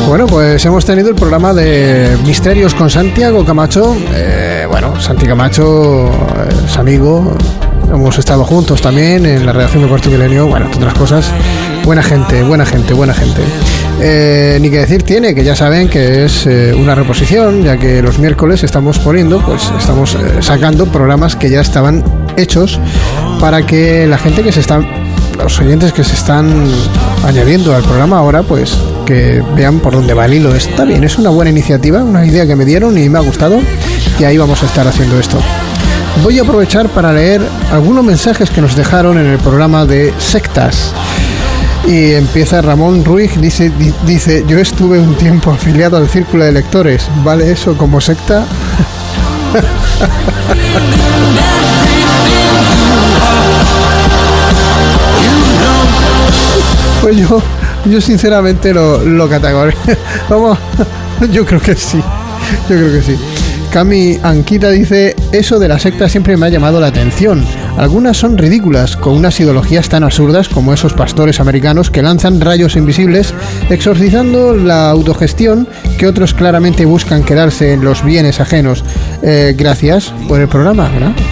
Bueno, pues hemos tenido el programa de Misterios con Santiago Camacho. Santi Camacho es amigo. Hemos estado juntos también en la redacción de Cuarto Milenio. Bueno, entre otras cosas, buena gente. Ni que decir tiene, que ya saben que es una reposición, ya que los miércoles estamos sacando programas que ya estaban hechos para que la gente los oyentes que se están añadiendo al programa ahora, pues que vean por dónde va el hilo. Está bien, es una buena iniciativa, una idea que me dieron y me ha gustado, y ahí vamos a estar haciendo esto. Voy a aprovechar para leer algunos mensajes que nos dejaron en el programa de sectas. Y empieza Ramón Ruiz, dice: yo estuve un tiempo afiliado al círculo de lectores, ¿vale eso como secta? Pues yo sinceramente lo categorizo. Vamos, yo creo que sí. Cami Anquita dice: eso de la secta siempre me ha llamado la atención. Algunas son ridículas, con unas ideologías tan absurdas como esos pastores americanos que lanzan rayos invisibles exorcizando la autogestión, que otros claramente buscan quedarse en los bienes ajenos. Gracias por el programa, ¿verdad?